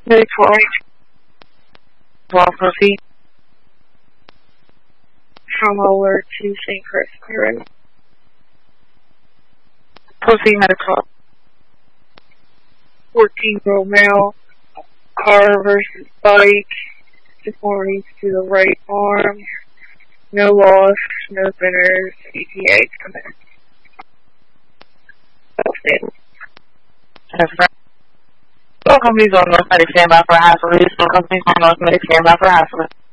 Detroit, property from over to St. Chris. Pussy medical. 14-year-old male, car versus bike, deformities to the right arm, no loss, no spinners, ETA commenced. All companies on North Medic standby for Hassler. All companies on North Medic standby for Hassler.